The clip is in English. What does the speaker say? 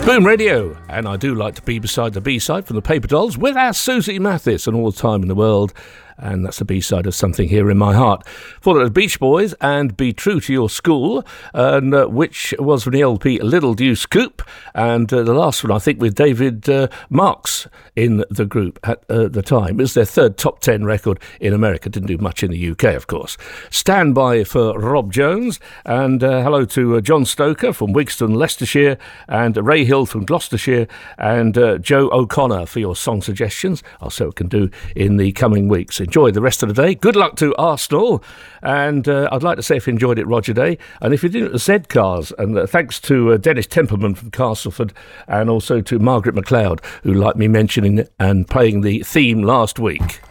Boom Radio, and I do like to be beside the B-side from the Paper Dolls with our Susie Mathis and All the Time in the World. And that's the B-side of Something Here in My Heart. Followed the Beach Boys and Be True to Your School, and which was from the LP Little Deuce Coupe. And the last one, I think, with David Marks in the group at the time. It was their third top 10 record in America. Didn't do much in the UK, of course. Stand By for Rob Jones. And hello to John Stoker from Wigston, Leicestershire, and Ray Hill from Gloucestershire, and Joe O'Connor for your song suggestions. I'll see what we can do in the coming weeks. Enjoy the rest of the day. Good luck to Arsenal. And I'd like to say if you enjoyed it, Roger Day. And if you didn't, the Z Cars. And thanks to Dennis Temperman from Castleford, and also to Margaret MacLeod, who liked me mentioning and playing the theme last week.